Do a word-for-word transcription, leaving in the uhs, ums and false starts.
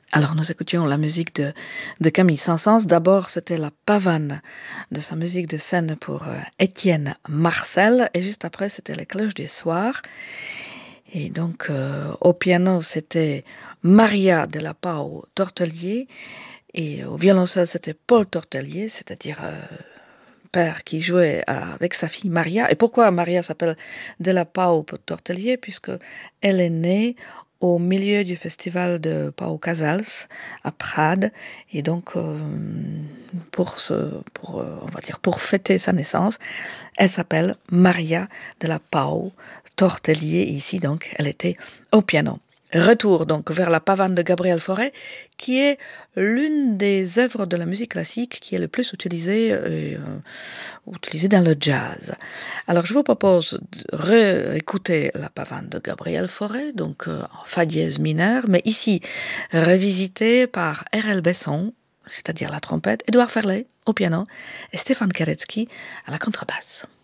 Alors nous écoutions la musique de, de Camille Saint-Saëns. D'abord c'était la pavane de sa musique de scène pour euh, Étienne Marcel et juste après c'était les cloches du soir. Et donc euh, au piano c'était Maria de la Pau Tortelier et au violoncelle c'était Paul Tortelier, c'est-à-dire euh, père qui jouait avec sa fille Maria. Et pourquoi Maria s'appelle de la Pau Tortelier? Puisque elle est née au milieu du festival de Pau Casals à Prades. Et donc, euh, pour, ce, pour, euh, on va dire, pour fêter sa naissance, elle s'appelle Maria de la Pau Tortelier. Et ici, donc, elle était au piano. Retour donc vers la pavane de Gabriel Fauré, qui est l'une des œuvres de la musique classique qui est le plus utilisée, euh, utilisée dans le jazz. Alors je vous propose de réécouter la pavane de Gabriel Fauré, donc euh, en fa dièse mineur, mais ici revisitée par R L Besson, c'est-à-dire la trompette, Édouard Ferlet au piano et Stéphane Keretsky à la contrebasse.